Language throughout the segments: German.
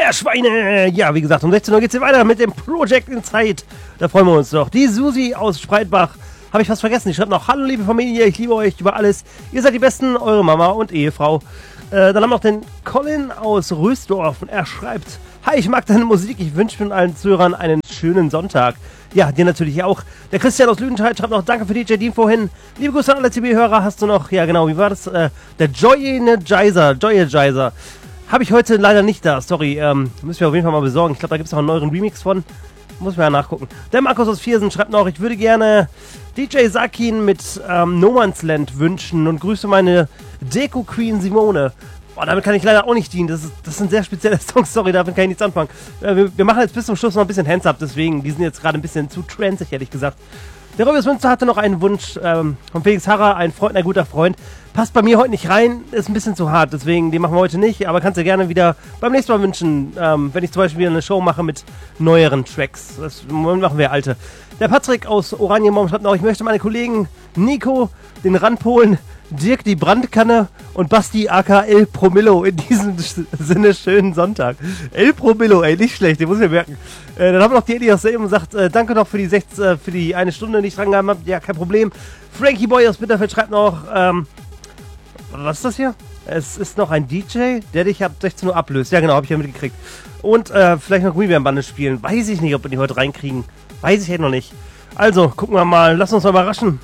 Feierschweine! Ja, wie gesagt, um 16 Uhr geht's hier weiter mit dem Project Inside. Da freuen wir uns doch. Die Susi aus Spreitbach, habe ich fast vergessen. Die schreibt noch: Hallo liebe Familie, ich liebe euch über alles. Ihr seid die Besten, eure Mama und Ehefrau. Dann haben wir noch den Colin aus Rösdorf und er schreibt: Hi, ich mag deine Musik, ich wünsche mir allen Zuhörern einen schönen Sonntag. Ja, dir natürlich auch. Der Christian aus Lüdenscheid schreibt noch: Danke für DJ Dean vorhin. Liebe Grüße an alle CB-Hörer. Hast du noch, ja genau, wie war das? Der Joy-Energizer. Habe ich heute leider nicht da, sorry. Müssen wir auf jeden Fall mal besorgen. Ich glaube, da gibt es auch einen neueren Remix von. Muss man ja nachgucken. Der Markus aus Viersen schreibt noch: Ich würde gerne DJ Sakin mit No Man's Land wünschen und grüße meine Deko-Queen Simone. Boah, damit kann ich leider auch nicht dienen. Das sind sehr spezielle Songs, sorry, damit kann ich nichts anfangen. Wir machen jetzt bis zum Schluss noch ein bisschen Hands-Up, deswegen, die sind jetzt gerade ein bisschen zu transig, ehrlich gesagt. Der Röbius Münster hatte noch einen Wunsch von Felix Harrer, ein Freund, ein guter Freund. Passt bei mir heute nicht rein, ist ein bisschen zu hart, deswegen, den machen wir heute nicht, aber kannst du gerne wieder beim nächsten Mal wünschen, wenn ich zum Beispiel wieder eine Show mache mit neueren Tracks. Das machen wir alte. Der Patrick aus Oranienbaum schreibt noch: Ich möchte meine Kollegen Nico, den Randpolen, Dirk die Brandkanne und Basti aka El Promillo in diesem Sinne schönen Sonntag. El Promillo, ey, nicht schlecht, den muss ich mir merken. Dann haben wir noch die Eddie aus Selben und sagt: Danke noch für die eine Stunde, die ich dran gehabt habe. Ja, kein Problem. Frankie Boy aus Bitterfeld schreibt noch: was ist das hier? Es ist noch ein DJ, der dich ab 16 Uhr ablöst. Ja genau, habe ich ja mitgekriegt. Und vielleicht noch Gummibärenbande spielen. Weiß ich nicht, ob wir die heute reinkriegen. Weiß ich halt noch nicht. Also, gucken wir mal. Lass uns mal überraschen.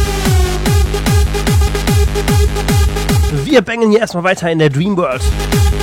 Wir bangen hier erstmal weiter in der Dream World.